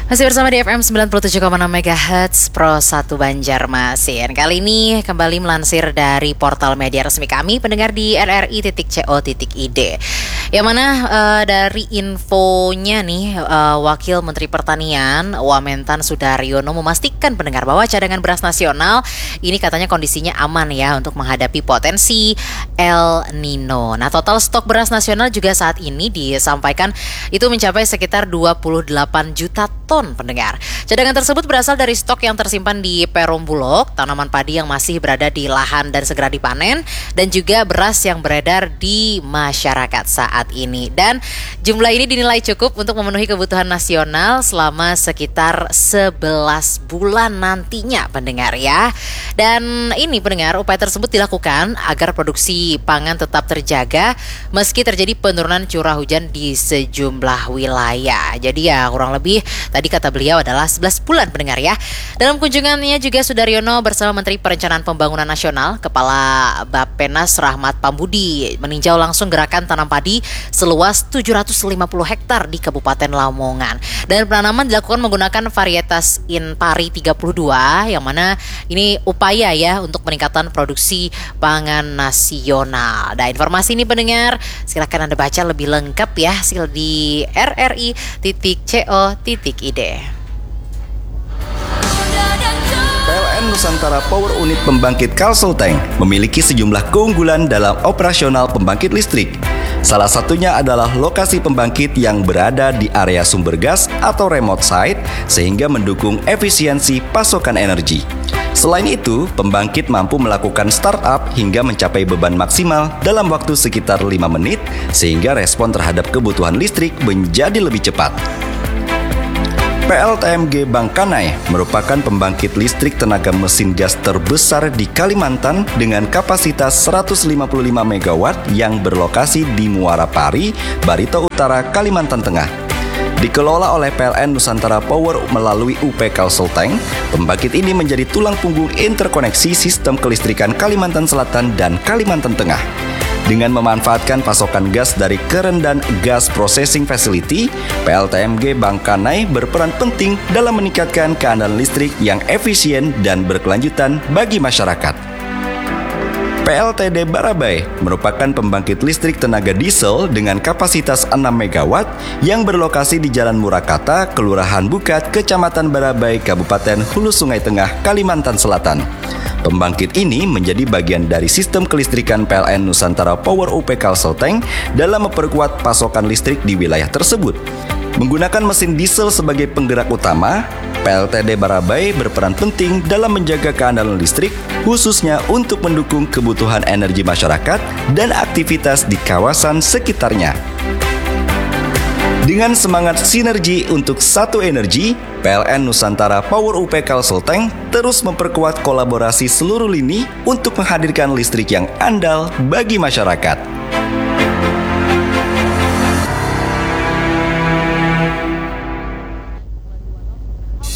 Masih bersama di FM 97,6 MHz Pro 1 Banjarmasin. Kali ini kembali melansir dari portal media resmi kami, pendengar di rri.co.id. Yang mana dari infonya nih, Wakil Menteri Pertanian Wamentan Sudaryono memastikan pendengar bahwa cadangan beras nasional ini katanya kondisinya aman ya untuk menghadapi potensi El Nino. Nah, total stok beras nasional juga saat ini disampaikan itu mencapai sekitar 28 juta ton, pendengar. Cadangan tersebut berasal dari stok yang tersimpan di Perum Bulog, tanaman padi yang masih berada di lahan dan segera dipanen, dan juga beras yang beredar di masyarakat saat ini. Dan jumlah ini dinilai cukup untuk memenuhi kebutuhan nasional selama sekitar 11 bulan nantinya, pendengar ya. Dan ini pendengar, upaya tersebut dilakukan agar produksi pangan tetap terjaga meski terjadi penurunan curah hujan di sejumlah wilayah. Jadi ya kurang lebih tadi kata beliau adalah 11 bulan, pendengar ya. Dalam kunjungannya juga Sudaryono bersama Menteri Perencanaan Pembangunan Nasional, Kepala Bappenas Rahmat Pambudi meninjau langsung gerakan tanam padi seluas 750 hektar di Kabupaten Lamongan. Dan penanaman dilakukan menggunakan varietas Inpari 32 yang mana ini upaya ya untuk peningkatan produksi pangan nasional. Nah, informasi ini pendengar silakan Anda baca lebih lengkap ya di rri.co.id. PLN Nusantara Power Unit Pembangkit Kalselteng memiliki sejumlah keunggulan dalam operasional pembangkit listrik. Salah satunya adalah lokasi pembangkit yang berada di area sumber gas atau remote site sehingga mendukung efisiensi pasokan energi. Selain itu, pembangkit mampu melakukan startup hingga mencapai beban maksimal dalam waktu sekitar 5 menit sehingga respon terhadap kebutuhan listrik menjadi lebih cepat. PLTMG Bangkanai merupakan pembangkit listrik tenaga mesin gas terbesar di Kalimantan dengan kapasitas 155 MW yang berlokasi di Muara Pari, Barito Utara, Kalimantan Tengah. Dikelola oleh PLN Nusantara Power melalui UP Kalselteng, pembangkit ini menjadi tulang punggung interkoneksi sistem kelistrikan Kalimantan Selatan dan Kalimantan Tengah. Dengan memanfaatkan pasokan gas dari Kerendan Gas Processing Facility, PLTMG Bangkanai berperan penting dalam meningkatkan keandalan listrik yang efisien dan berkelanjutan bagi masyarakat. PLTD Barabai merupakan pembangkit listrik tenaga diesel dengan kapasitas 6 MW yang berlokasi di Jalan Murakata, Kelurahan Bukat, Kecamatan Barabai, Kabupaten Hulu Sungai Tengah, Kalimantan Selatan. Pembangkit ini menjadi bagian dari sistem kelistrikan PLN Nusantara Power UP Kalselteng dalam memperkuat pasokan listrik di wilayah tersebut. Menggunakan mesin diesel sebagai penggerak utama, PLTD Barabai berperan penting dalam menjaga keandalan listrik, khususnya untuk mendukung kebutuhan energi masyarakat dan aktivitas di kawasan sekitarnya. Dengan semangat sinergi untuk satu energi, PLN Nusantara Power UP Kalselteng terus memperkuat kolaborasi seluruh lini untuk menghadirkan listrik yang andal bagi masyarakat.